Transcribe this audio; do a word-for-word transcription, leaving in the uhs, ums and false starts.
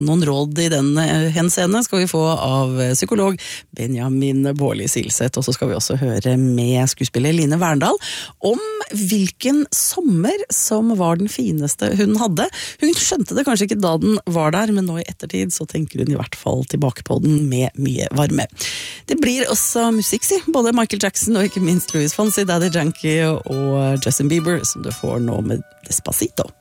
Noen råd i den henseende skal vi få av psykolog Benjamin Bårli Silseth, og så skal vi også høre med skuespiller Line Verndal om hvilken sommer som var den fineste hun hadde. Hun skjønte det kanskje ikke da den var der, men nå i ettertid så tenker hun i hvert fall tilbake på den med mye varme. Det blir også musikk, si. Både Michael Jackson og ikke minst Louis Fonsi, Daddy Yankee og Justin Bieber, som du får nå med Despacito.